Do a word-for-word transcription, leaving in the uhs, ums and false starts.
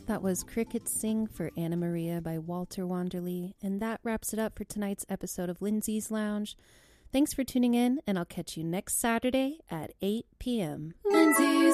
That was Crickets Sing for Anna Maria by Walter Wanderley, and that wraps it up for tonight's episode of Lindsay's Lounge. Thanks for tuning in, and I'll catch you next Saturday at eight p.m. Lindsay's